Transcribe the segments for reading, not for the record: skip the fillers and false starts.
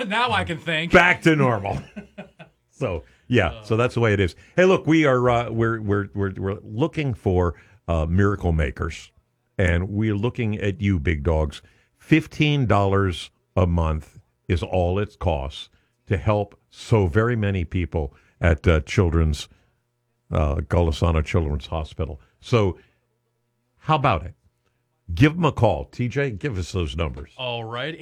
Now I can think. Back to normal. So that's the way it is. Hey, look, we are we're looking for miracle makers, and we're looking at you, big dogs. $15 a month is all it costs to help so very many people at Golisano Children's Hospital. So how about it? Give them a call. TJ, give us those numbers. All right,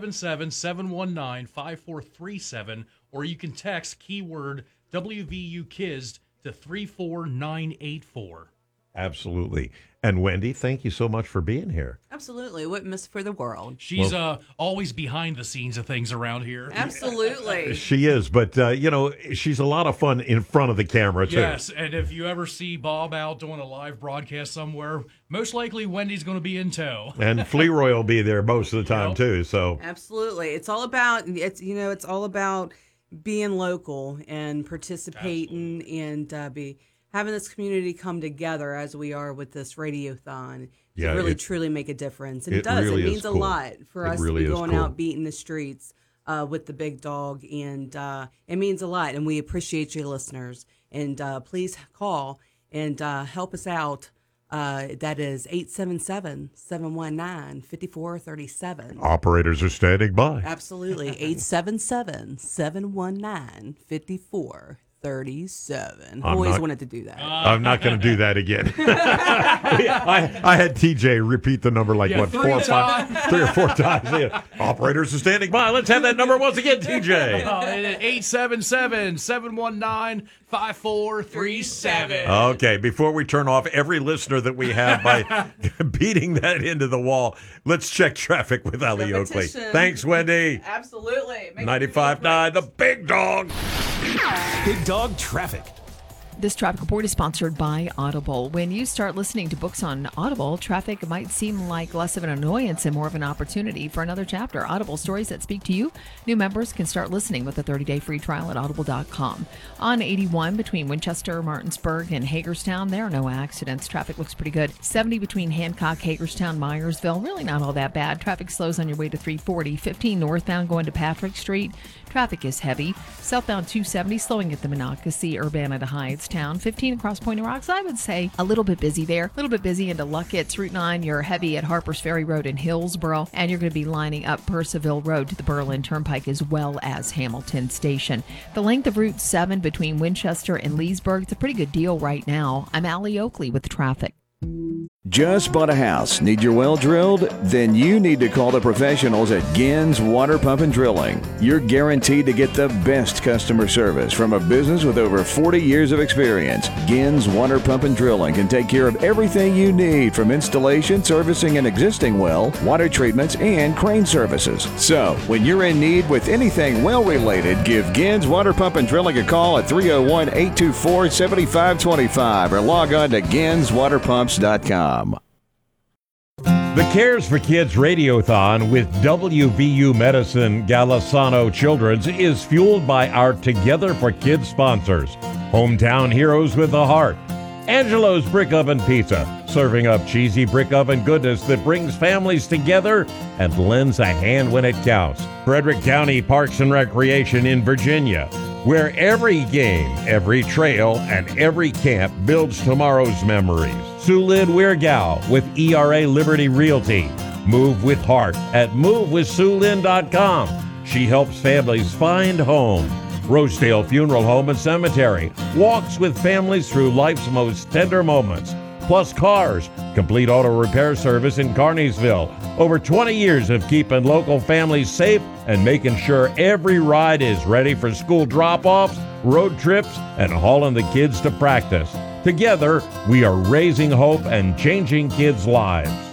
877-719-5437, or you can text keyword WVU Kids to 34984. Absolutely. And Wendy, thank you so much for being here. Absolutely. Wouldn't miss for the world. She's always behind the scenes of things around here. Absolutely. She is, but, she's a lot of fun in front of the camera, too. Yes, and if you ever see Bob out doing a live broadcast somewhere, most likely Wendy's going to be in tow. And Flearoy will be there most of the time, too. So Absolutely. It's all about being local and participating and having this community come together as we are with this radiothon to really truly make a difference. And it does. Really, it means a lot for us to be going out beating the streets with the big dog. And it means a lot. And we appreciate you listeners. And please call and help us out. That is 877-719-5437. Operators are standing by. Absolutely. 877-719-5437. Always wanted to do that. I'm not going to do that again. I had TJ repeat the number 3 or 4 times. Yeah. Operators are standing by. Let's have that number once again, TJ. 877-719-5437. Okay, before we turn off every listener that we have by beating that into the wall, let's check traffic with Ali Oakley. Thanks, Wendy. Absolutely. 95.9, the big dog. Big Dog Traffic. This traffic report is sponsored by Audible. When you start listening to books on Audible, traffic might seem like less of an annoyance and more of an opportunity for another chapter. Audible, stories that speak to you. New members can start listening with a 30-day free trial at audible.com. On 81 between Winchester, Martinsburg, and Hagerstown, there are no accidents. Traffic looks pretty good. 70 between Hancock, Hagerstown, Myersville, really not all that bad. Traffic slows on your way to 340. 15 northbound going to Patrick Street. Traffic is heavy. Southbound 270 slowing at the Monocacy, Urbana to Hydestown. 15 across Point of Rocks, I would say a little bit busy there. A little bit busy into Luckett's. Route 9, you're heavy at Harpers Ferry Road in Hillsboro. And you're going to be lining up Purcellville Road to the Berlin Turnpike as well as Hamilton Station. The length of Route 7 between Winchester and Leesburg, it's a pretty good deal right now. I'm Ali Oakley with the traffic. Just bought a house? Need your well drilled? Then you need to call the professionals at Gins Water Pump and Drilling. You're guaranteed to get the best customer service from a business with over 40 years of experience. Gins Water Pump and Drilling can take care of everything you need, from installation, servicing an existing well, water treatments, and crane services. So, when you're in need with anything well related, give Gins Water Pump and Drilling a call at 301-824-7525 or log on to ginswaterpumps.com. The Cares for Kids Radiothon with WVU Medicine Golisano Children's is fueled by our Together for Kids sponsors. Hometown Heroes with a Heart. Angelo's Brick Oven Pizza, serving up cheesy brick oven goodness that brings families together and lends a hand when it counts. Frederick County Parks and Recreation in Virginia, where every game, every trail, and every camp builds tomorrow's memories. Sulin Weirgao with ERA Liberty Realty. Move with Heart at movewithsulin.com. She helps families find home. Rosedale Funeral Home and Cemetery walks with families through life's most tender moments. Plus Cars, complete auto repair service in Carneysville. Over 20 years of keeping local families safe and making sure every ride is ready for school drop-offs, road trips, and hauling the kids to practice. Together, we are raising hope and changing kids' lives.